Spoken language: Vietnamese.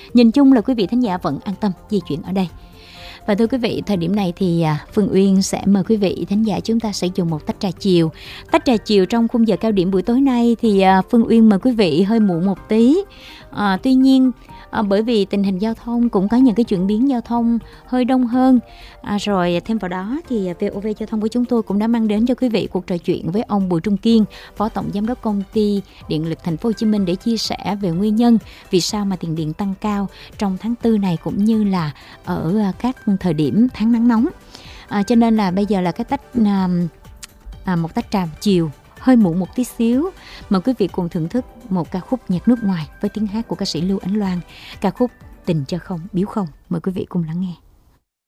Nhìn chung là quý vị thính giả vẫn an tâm di chuyển ở đây. Và thưa quý vị, thời điểm này thì Phương Uyên sẽ mời quý vị thính giả chúng ta sẽ dùng một tách trà chiều. Tách trà chiều trong khung giờ cao điểm buổi tối nay thì Phương Uyên mời quý vị hơi muộn một tí. Tuy nhiên bởi vì tình hình giao thông cũng có những cái chuyển biến giao thông hơi đông hơn. Rồi thêm vào đó thì VOV Giao thông của chúng tôi cũng đã mang đến cho quý vị cuộc trò chuyện với ông Bùi Trung Kiên, Phó Tổng Giám đốc Công ty Điện lực Thành phố Hồ Chí Minh để chia sẻ về nguyên nhân vì sao mà tiền điện tăng cao trong tháng 4 này cũng như là ở các thời điểm tháng nắng nóng. Cho nên là bây giờ là cái một tách trà chiều hơi muộn một tí xíu. Mời quý vị cùng thưởng thức một ca khúc nhạc nước ngoài với tiếng hát của ca sĩ Lưu Ánh Loan, ca khúc Tình Cho Không Biếu Không. Mời quý vị cùng lắng nghe.